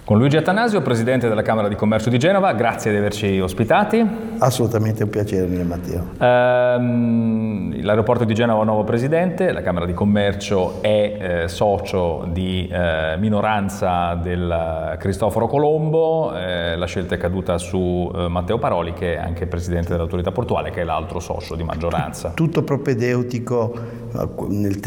Con Luigi Attanasio, Presidente della Camera di Commercio di Genova, grazie di averci ospitati. Assolutamente un piacere mio, Matteo. L'aeroporto di Genova ha un nuovo Presidente, la Camera di Commercio è socio di minoranza del Cristoforo Colombo, la scelta è caduta su Matteo Paroli, che è anche Presidente dell'Autorità Portuale, che è l'altro socio di maggioranza. Tutto propedeutico nel